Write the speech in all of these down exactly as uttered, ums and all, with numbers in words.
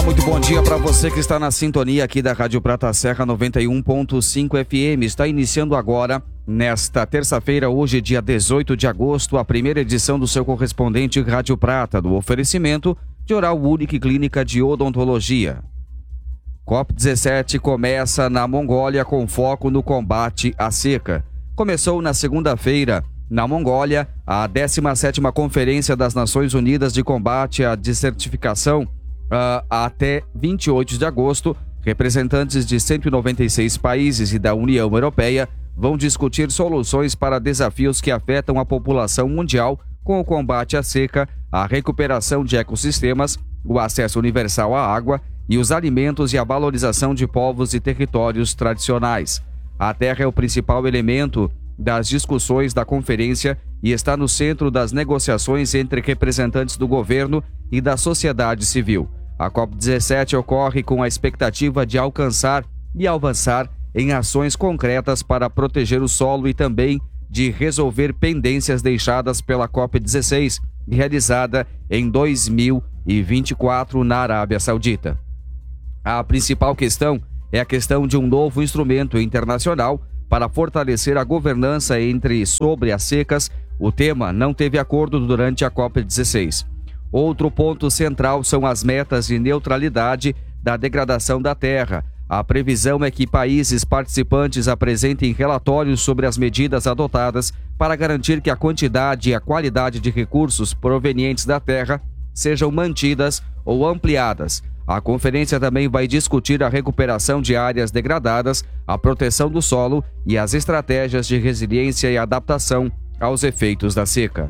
muito bom dia para você que está na sintonia aqui da Rádio Prata Serra noventa e um ponto cinco F M. Está iniciando agora, nesta terça-feira, hoje dia dezoito de agosto, a primeira edição do seu correspondente Rádio Prata, do oferecimento de Oral Unique Clínica de Odontologia. COP dezessete começa na Mongólia com foco no combate à seca. Começou na segunda-feira, na Mongólia, a décima sétima Conferência das Nações Unidas de Combate à Desertificação. Uh, até vinte e oito de agosto, representantes de cento e noventa e seis países e da União Europeia vão discutir soluções para desafios que afetam a população mundial, com o combate à seca, a recuperação de ecossistemas, o acesso universal à água e os alimentos e a valorização de povos e territórios tradicionais. A terra é o principal elemento das discussões da conferência e está no centro das negociações entre representantes do governo e da sociedade civil. A COP dezessete ocorre com a expectativa de alcançar e avançar em ações concretas para proteger o solo e também de resolver pendências deixadas pela COP dezesseis, realizada em dois mil e vinte e quatro na Arábia Saudita. A principal questão é a questão de um novo instrumento internacional para fortalecer a governança entre sobre as secas. O tema não teve acordo durante a COP dezesseis. Outro ponto central são as metas de neutralidade da degradação da terra. A previsão é que países participantes apresentem relatórios sobre as medidas adotadas para garantir que a quantidade e a qualidade de recursos provenientes da terra sejam mantidas ou ampliadas. A conferência também vai discutir a recuperação de áreas degradadas, a proteção do solo e as estratégias de resiliência e adaptação aos efeitos da seca.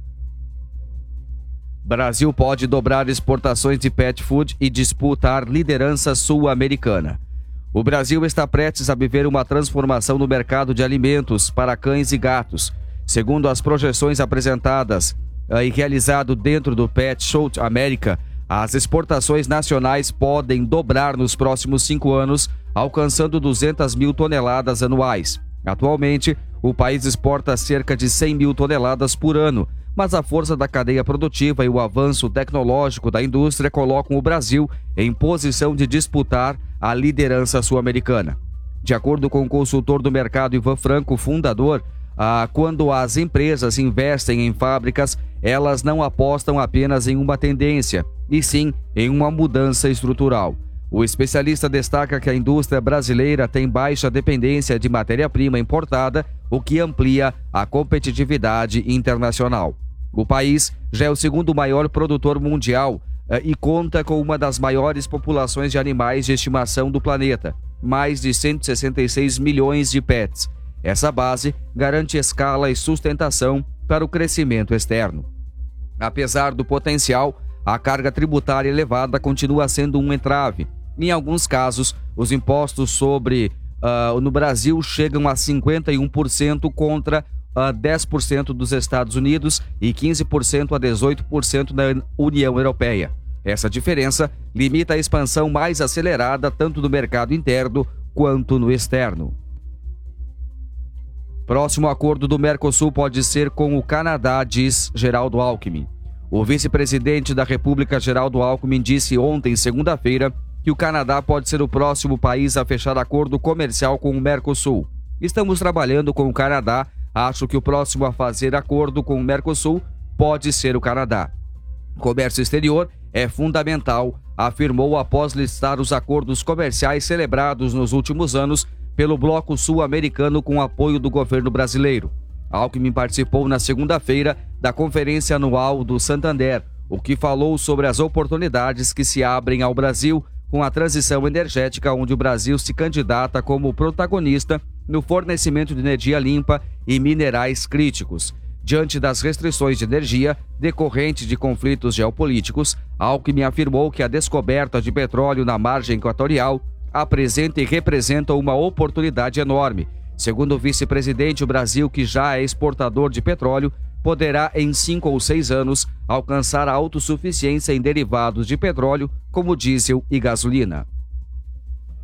Brasil pode dobrar exportações de pet food e disputar liderança sul-americana. O Brasil está prestes a viver uma transformação no mercado de alimentos para cães e gatos. Segundo as projeções apresentadas e realizado dentro do Pet Show América, as exportações nacionais podem dobrar nos próximos cinco anos, alcançando duzentas mil toneladas anuais. Atualmente, o país exporta cerca de cem mil toneladas por ano, mas a força da cadeia produtiva e o avanço tecnológico da indústria colocam o Brasil em posição de disputar a liderança sul-americana. De acordo com o consultor do mercado Ivan Franco, fundador, ah, quando as empresas investem em fábricas, elas não apostam apenas em uma tendência, e sim em uma mudança estrutural. O especialista destaca que a indústria brasileira tem baixa dependência de matéria-prima importada, o que amplia a competitividade internacional. O país já é o segundo maior produtor mundial eh, e conta com uma das maiores populações de animais de estimação do planeta, mais de cento e sessenta e seis milhões de pets. Essa base garante escala e sustentação para o crescimento externo. Apesar do potencial, a carga tributária elevada continua sendo um entrave. Em alguns casos, os impostos sobre uh, no Brasil chegam a cinquenta e um por cento contra uh, dez por cento dos Estados Unidos e quinze por cento a dezoito por cento da União Europeia. Essa diferença limita a expansão mais acelerada tanto no mercado interno quanto no externo. Próximo acordo do Mercosul pode ser com o Canadá, diz Geraldo Alckmin. O vice-presidente da República, Geraldo Alckmin, disse ontem, segunda-feira, que o Canadá pode ser o próximo país a fechar acordo comercial com o Mercosul. Estamos trabalhando com o Canadá. Acho que o próximo a fazer acordo com o Mercosul pode ser o Canadá. Comércio exterior é fundamental, afirmou após listar os acordos comerciais celebrados nos últimos anos pelo Bloco Sul-Americano com apoio do governo brasileiro. Alckmin participou na segunda-feira da Conferência Anual do Santander, o que falou sobre as oportunidades que se abrem ao Brasil com a transição energética, onde o Brasil se candidata como protagonista no fornecimento de energia limpa e minerais críticos. Diante das restrições de energia decorrentes de conflitos geopolíticos, Alckmin afirmou que a descoberta de petróleo na margem equatorial apresenta e representa uma oportunidade enorme. Segundo o vice-presidente, o Brasil, que já é exportador de petróleo, poderá, em cinco ou seis anos, alcançar a autossuficiência em derivados de petróleo, como diesel e gasolina.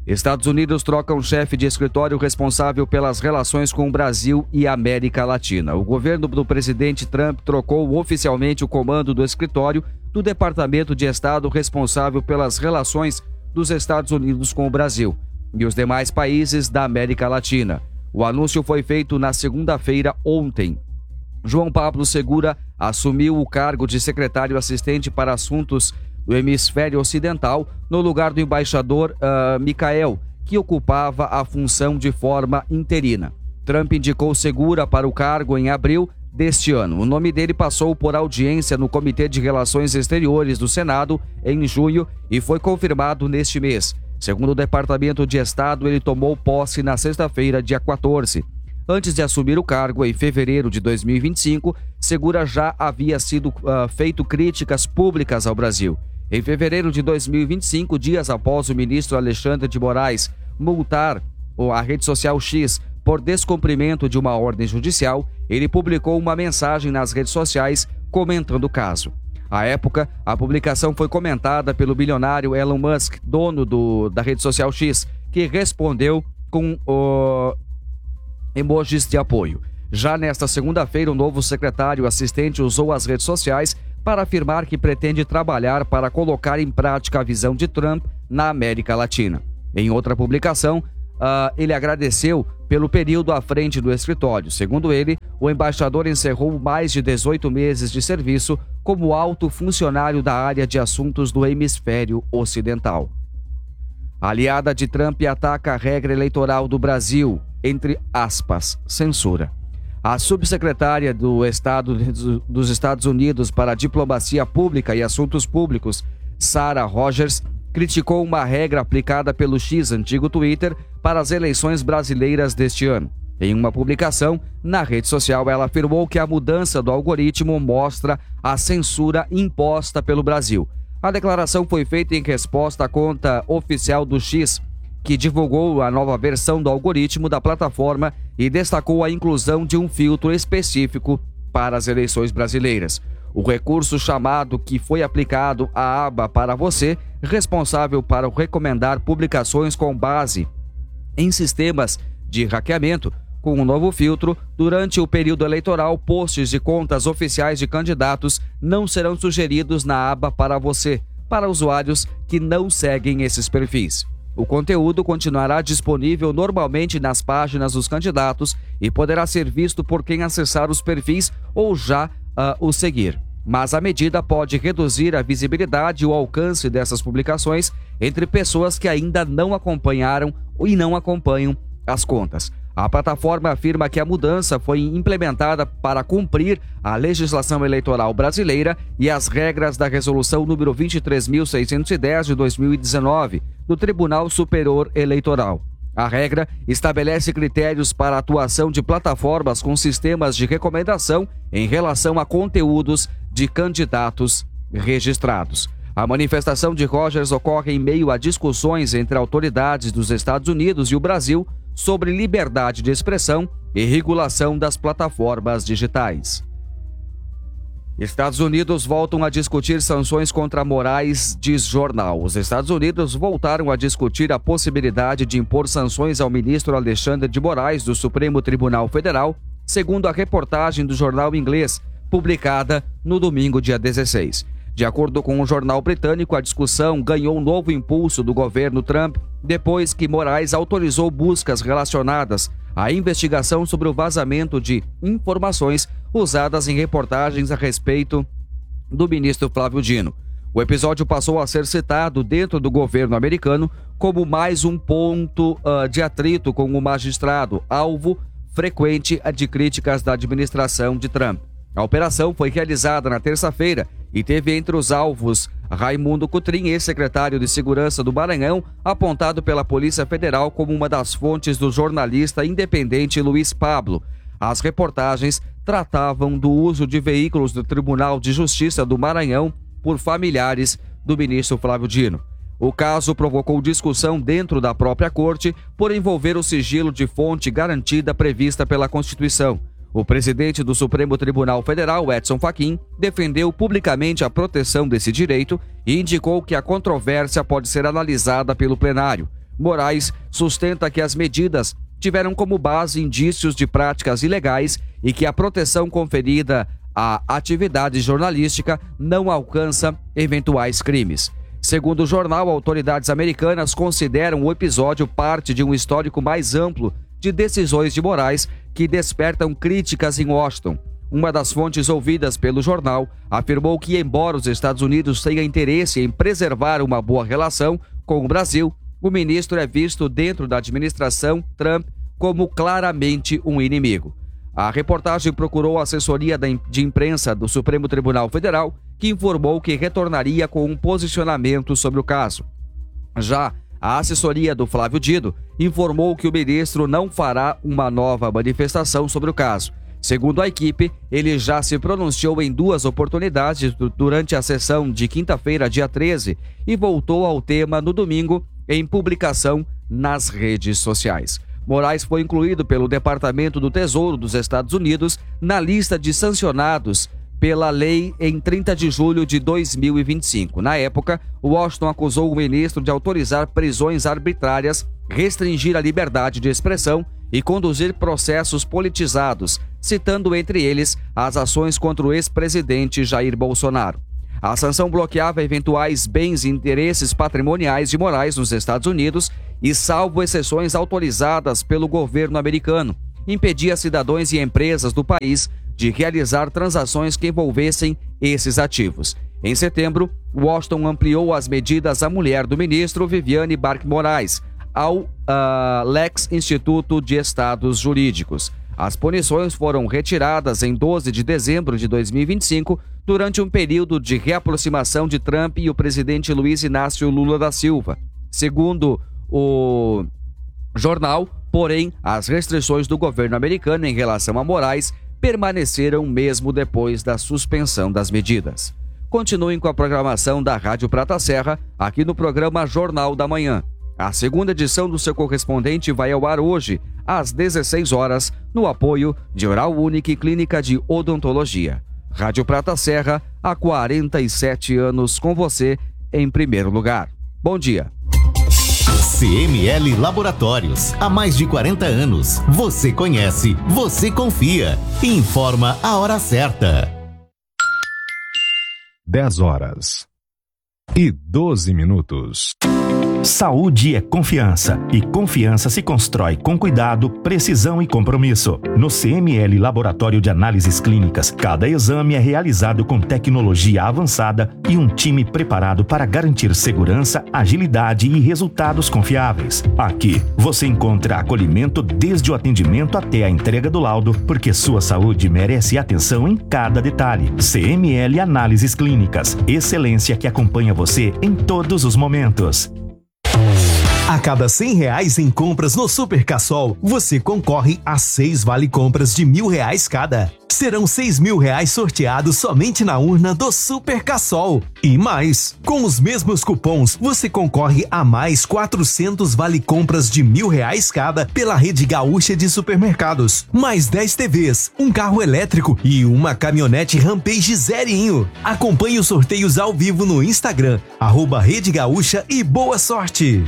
Estados Unidos troca um chefe de escritório responsável pelas relações com o Brasil e América Latina. O governo do presidente Trump trocou oficialmente o comando do escritório do Departamento de Estado responsável pelas relações dos Estados Unidos com o Brasil e os demais países da América Latina. O anúncio foi feito na segunda-feira ontem. João Pablo Segura assumiu o cargo de secretário assistente para assuntos do hemisfério ocidental, no lugar do embaixador uh, Michael, que ocupava a função de forma interina. Trump indicou Segura para o cargo em abril deste ano. O nome dele passou por audiência no Comitê de Relações Exteriores do Senado em junho e foi confirmado neste mês. Segundo o Departamento de Estado, ele tomou posse na sexta-feira, dia quatorze. Antes de assumir o cargo, em fevereiro de dois mil e vinte e cinco, Segura já havia sido uh, feito críticas públicas ao Brasil. Em fevereiro de dois mil e vinte e cinco, dias após o ministro Alexandre de Moraes multar a rede social X por descumprimento de uma ordem judicial, ele publicou uma mensagem nas redes sociais comentando o caso. À época, a publicação foi comentada pelo bilionário Elon Musk, dono do, da rede social X, que respondeu com o emojis de apoio. Já nesta segunda-feira, o novo secretário assistente usou as redes sociais para afirmar que pretende trabalhar para colocar em prática a visão de Trump na América Latina. Em outra publicação, uh, ele agradeceu pelo período à frente do escritório. Segundo ele, o embaixador encerrou mais de dezoito meses de serviço como alto funcionário da área de assuntos do hemisfério ocidental. A aliada de Trump ataca a regra eleitoral do Brasil, entre aspas, censura. A subsecretária do Estado dos Estados Unidos para a Diplomacia Pública e Assuntos Públicos, Sarah Rogers, criticou uma regra aplicada pelo X, antigo Twitter, para as eleições brasileiras deste ano. Em uma publicação na rede social, ela afirmou que a mudança do algoritmo mostra a censura imposta pelo Brasil. A declaração foi feita em resposta à conta oficial do X, que divulgou a nova versão do algoritmo da plataforma e destacou a inclusão de um filtro específico para as eleições brasileiras. O recurso chamado que foi aplicado à aba para você, responsável para recomendar publicações com base em sistemas de hackeamento, com um novo filtro, durante o período eleitoral, posts de contas oficiais de candidatos não serão sugeridos na aba para você, para usuários que não seguem esses perfis. O conteúdo continuará disponível normalmente nas páginas dos candidatos e poderá ser visto por quem acessar os perfis ou já uh, os seguir. Mas a medida pode reduzir a visibilidade e o alcance dessas publicações entre pessoas que ainda não acompanharam e não acompanham as contas. A plataforma afirma que a mudança foi implementada para cumprir a legislação eleitoral brasileira e as regras da Resolução número vinte e três mil seiscentos e dez de dois mil e dezenove do Tribunal Superior Eleitoral. A regra estabelece critérios para a atuação de plataformas com sistemas de recomendação em relação a conteúdos de candidatos registrados. A manifestação de Rogers ocorre em meio a discussões entre autoridades dos Estados Unidos e o Brasil sobre liberdade de expressão e regulação das plataformas digitais. Estados Unidos voltam a discutir sanções contra Moraes, diz jornal. Os Estados Unidos voltaram a discutir a possibilidade de impor sanções ao ministro Alexandre de Moraes do Supremo Tribunal Federal, segundo a reportagem do jornal inglês, publicada no domingo, dia dezesseis. De acordo com o jornal britânico, a discussão ganhou um novo impulso do governo Trump depois que Moraes autorizou buscas relacionadas à investigação sobre o vazamento de informações usadas em reportagens a respeito do ministro Flávio Dino. O episódio passou a ser citado dentro do governo americano como mais um ponto uh, de atrito com o magistrado, alvo frequente de críticas da administração de Trump. A operação foi realizada na terça-feira e teve entre os alvos Raimundo Cotrim, ex-secretário de Segurança do Maranhão, apontado pela Polícia Federal como uma das fontes do jornalista independente Luiz Pablo. As reportagens tratavam do uso de veículos do Tribunal de Justiça do Maranhão por familiares do ministro Flávio Dino. O caso provocou discussão dentro da própria corte por envolver o sigilo de fonte garantida prevista pela Constituição. O presidente do Supremo Tribunal Federal, Edson Fachin, defendeu publicamente a proteção desse direito e indicou que a controvérsia pode ser analisada pelo plenário. Moraes sustenta que as medidas tiveram como base indícios de práticas ilegais e que a proteção conferida à atividade jornalística não alcança eventuais crimes. Segundo o jornal, autoridades americanas consideram o episódio parte de um histórico mais amplo de decisões de Moraes que despertam críticas em Washington. Uma das fontes ouvidas pelo jornal afirmou que, embora os Estados Unidos tenham interesse em preservar uma boa relação com o Brasil, o ministro é visto dentro da administração Trump como claramente um inimigo. A reportagem procurou a assessoria de imprensa do Supremo Tribunal Federal, que informou que retornaria com um posicionamento sobre o caso. Já a assessoria do Flávio Dino informou que o ministro não fará uma nova manifestação sobre o caso. Segundo a equipe, ele já se pronunciou em duas oportunidades durante a sessão de quinta-feira, dia treze, e voltou ao tema no domingo em publicação nas redes sociais. Moraes foi incluído pelo Departamento do Tesouro dos Estados Unidos na lista de sancionados pela lei em trinta de julho de dois mil e vinte e cinco. Na época, Washington acusou o ministro de autorizar prisões arbitrárias, restringir a liberdade de expressão e conduzir processos politizados, citando entre eles as ações contra o ex-presidente Jair Bolsonaro. A sanção bloqueava eventuais bens e interesses patrimoniais de Moraes nos Estados Unidos e, salvo exceções autorizadas pelo governo americano, impedia cidadãos e empresas do país de realizar transações que envolvessem esses ativos. Em setembro, Washington ampliou as medidas à mulher do ministro, Viviane Barque Moraes, ao uh, Lex Instituto de Estados Jurídicos. As punições foram retiradas em doze de dezembro de dois mil e vinte e cinco, durante um período de reaproximação de Trump e o presidente Luiz Inácio Lula da Silva. Segundo o jornal, porém, as restrições do governo americano em relação a Moraes permaneceram mesmo depois da suspensão das medidas. Continuem com a programação da Rádio Prata Serra, aqui no programa Jornal da Manhã. A segunda edição do seu correspondente vai ao ar hoje, às dezesseis horas, no apoio de Oral Unique e Clínica de Odontologia. Rádio Prata Serra, há quarenta e sete anos com você em primeiro lugar. Bom dia. C M L Laboratórios, há mais de quarenta anos. Você conhece, você confia. Informa a hora certa. dez horas e doze minutos. Saúde é confiança, e confiança se constrói com cuidado, precisão e compromisso. No C M L Laboratório de Análises Clínicas, cada exame é realizado com tecnologia avançada e um time preparado para garantir segurança, agilidade e resultados confiáveis. Aqui, você encontra acolhimento desde o atendimento até a entrega do laudo, porque sua saúde merece atenção em cada detalhe. C M L Análises Clínicas, excelência que acompanha você em todos os momentos. A cada cem reais em compras no Super Cassol, você concorre a seis vale-compras de mil reais cada. Serão seis mil reais sorteados somente na urna do Super Cassol. E mais, com os mesmos cupons, você concorre a mais quatrocentos vale-compras de mil reais cada pela Rede Gaúcha de Supermercados. Mais dez T Vs, um carro elétrico e uma caminhonete Rampage zerinho. Acompanhe os sorteios ao vivo no Instagram, arroba Rede Gaúcha, e boa sorte!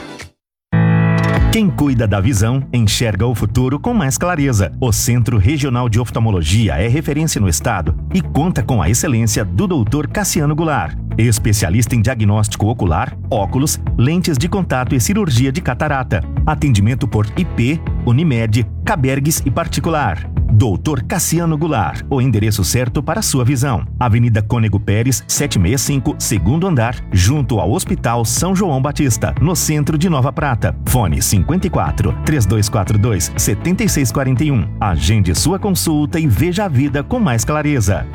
Quem cuida da visão, enxerga o futuro com mais clareza. O Centro Regional de Oftalmologia é referência no estado e conta com a excelência do doutor Cassiano Goulart, especialista em diagnóstico ocular, óculos, lentes de contato e cirurgia de catarata. Atendimento por I P, Unimed, Cabergues e particular. doutor Cassiano Goulart, o endereço certo para a sua visão. Avenida Cônego Pérez, setecentos e sessenta e cinco, segundo andar, junto ao Hospital São João Batista, no centro de Nova Prata. Fone cinquenta e quatro, três dois quatro dois, sete seis quatro um. Agende sua consulta e veja a vida com mais clareza.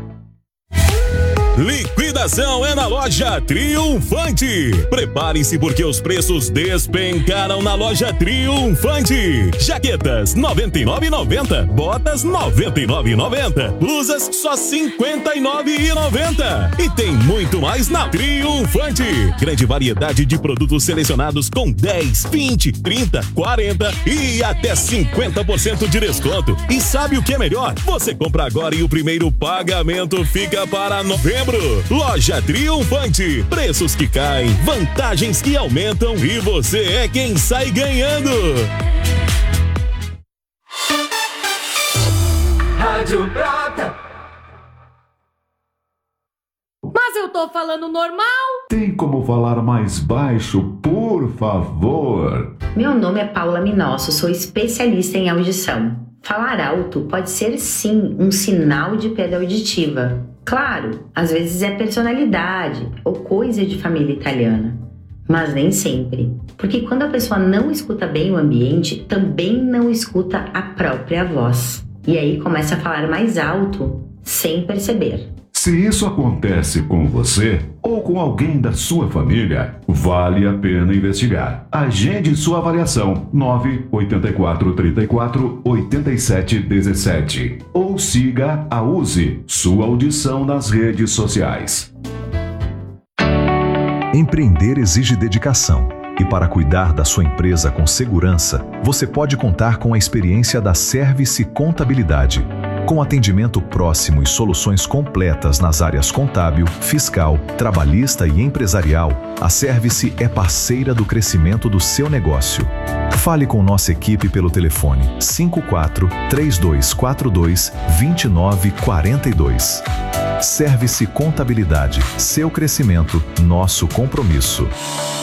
Liquidação é na loja Triunfante. Prepare-se porque os preços despencaram na loja Triunfante. Jaquetas noventa e nove reais e noventa centavos, botas noventa e nove reais e noventa centavos, blusas só cinquenta e nove reais e noventa centavos. E tem muito mais na Triunfante. Grande variedade de produtos selecionados com dez, vinte, trinta, quarenta e até cinquenta por cento de desconto. E sabe o que é melhor? Você compra agora e o primeiro pagamento fica para novembro. setembro. Loja Triunfante. Preços que caem, vantagens que aumentam e você é quem sai ganhando. Rádio Prata. Mas eu tô falando normal. Tem como falar mais baixo, por favor? Meu nome é Paula Minosso, sou especialista em audição. Falar alto pode ser sim um sinal de perda auditiva. Claro, às vezes é personalidade ou coisa de família italiana, mas nem sempre. Porque quando a pessoa não escuta bem o ambiente, também não escuta a própria voz. E aí começa a falar mais alto, sem perceber. Se isso acontece com você ou com alguém da sua família, vale a pena investigar. Agende sua avaliação nove oito quatro três quatro oito sete um sete ou siga a Use sua audição nas redes sociais. Empreender exige dedicação. E para cuidar da sua empresa com segurança, você pode contar com a experiência da Service Contabilidade. Com atendimento próximo e soluções completas nas áreas contábil, fiscal, trabalhista e empresarial, a Service é parceira do crescimento do seu negócio. Fale com nossa equipe pelo telefone cinco quatro três dois quatro dois dois nove quatro dois. Service Contabilidade, seu crescimento, nosso compromisso.